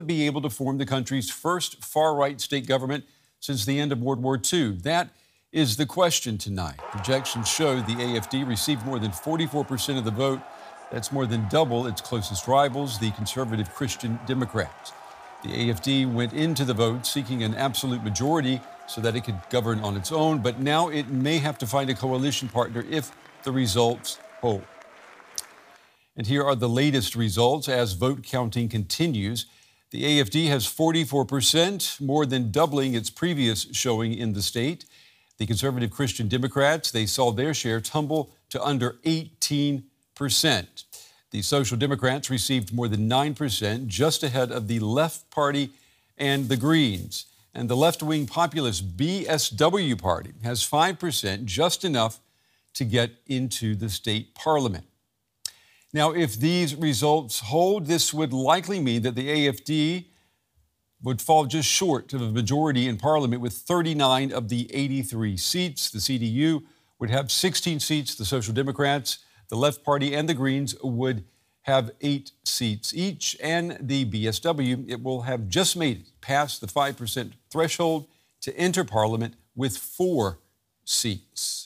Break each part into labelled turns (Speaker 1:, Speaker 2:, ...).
Speaker 1: be able to form the country's first far-right state government since the end of World War II? That is the question tonight. Projections show the AFD received more than 44% of the vote. That's more than double its closest rivals, the conservative Christian Democrats. The AFD went into the vote seeking an absolute majority so that it could govern on its own, but now it may have to find a coalition partner if the results hold. And here are the latest results as vote counting continues. The AFD has 44%, more than doubling its previous showing in the state. The conservative Christian Democrats, they saw their share tumble to under 18%. The Social Democrats received more than 9%, just ahead of the Left Party and the Greens. And the left-wing populist BSW Party has 5%, just enough to get into the state parliament. Now, if these results hold, this would likely mean that the AFD would fall just short of a majority in Parliament with 39 of the 83 seats. The CDU would have 16 seats. The Social Democrats, the Left Party, and the Greens would have 8 seats each. And the BSW, it will have just made it past the 5% threshold to enter Parliament with 4 seats.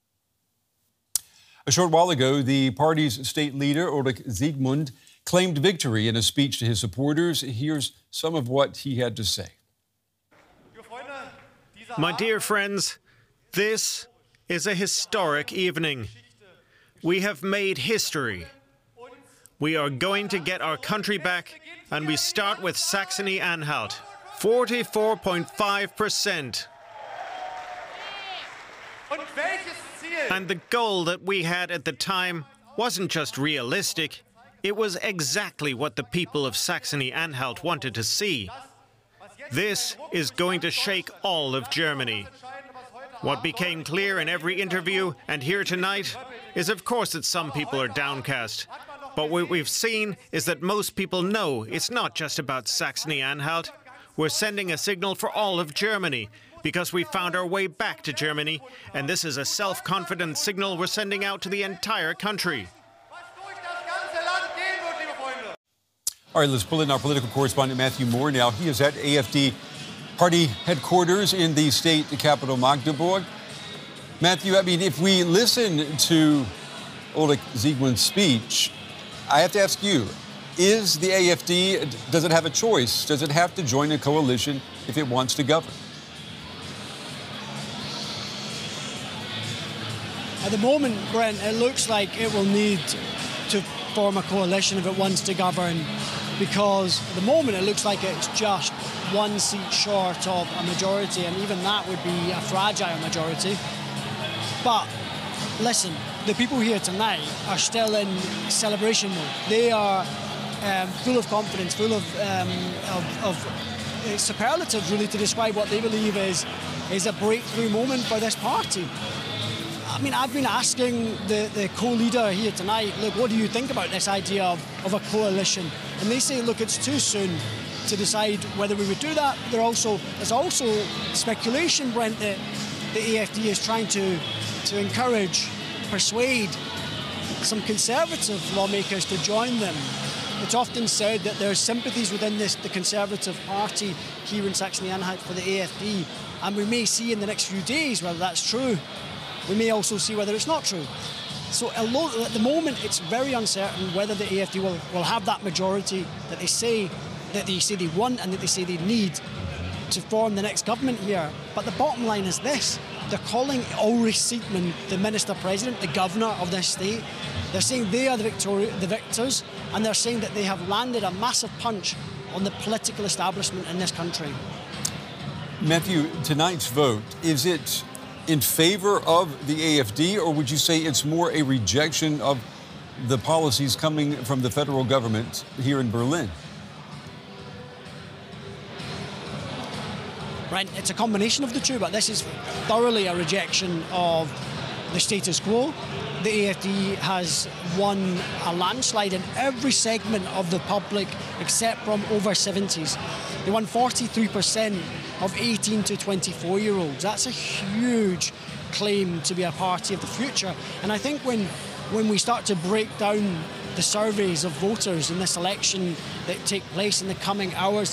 Speaker 1: A short while ago, the party's state leader, Ulrich Zygmunt, claimed victory in a speech to his supporters. Here's some of what he had to say.
Speaker 2: My dear friends, this is a historic evening. We have made history. We are going to get our country back, and we start with Saxony-Anhalt. 44.5%. And the goal that we had at the time wasn't just realistic, it was exactly what the people of Saxony-Anhalt wanted to see. This is going to shake all of Germany. What became clear in every interview and here tonight is, of course, that some people are downcast. But what we've seen is that most people know it's not just about Saxony-Anhalt. We're sending a signal for all of Germany, because we found our way back to Germany, and this is a self-confident signal we're sending out to the entire country.
Speaker 1: All right, let's pull in our political correspondent, Matthew Moore. Now, he is at AFD party headquarters in the state capital, Magdeburg. Matthew, I mean, if we listen to Ulrich Zygmunt's speech, I have to ask you, is the AFD, does it have a choice? Does it have to join a coalition if it wants to govern?
Speaker 3: At the moment, Brent, it looks like it will need to form a coalition if it wants to govern, because at the moment it looks like it's just 1 seat short of a majority, and even that would be a fragile majority. But listen, the people here tonight are still in celebration mode. They are full of confidence, full of superlatives, really, to describe what they believe is a breakthrough moment for this party. I mean, I've been asking the co-leader here tonight, look, what do you think about this idea of a coalition? And they say, look, it's too soon to decide whether we would do that. There's also speculation, Brent, that the AFD is trying to encourage, persuade some conservative lawmakers to join them. It's often said that there are sympathies within the Conservative Party here in Saxony-Anhalt for the AFD, and we may see in the next few days whether that's true. We may also see whether it's not true. So at the moment, it's very uncertain whether the AFD will have that majority that they say they want and that they say they need to form the next government here. But the bottom line is this. They're calling Ulrich Zygmunt the Minister-President, the governor of this state. They're saying they are the victors, and they're saying that they have landed a massive punch on the political establishment in this country.
Speaker 1: Matthew, tonight's vote, is it in favor of the AFD, or would you say it's more a rejection of the policies coming from the federal government here in Berlin?
Speaker 3: Right, it's a combination of the two, but this is thoroughly a rejection of the status quo. The AFD has won a landslide in every segment of the public except from over 70s. They won 43% of 18 to 24-year-olds. That's a huge claim to be a party of the future. And I think when we start to break down the surveys of voters in this election that take place in the coming hours.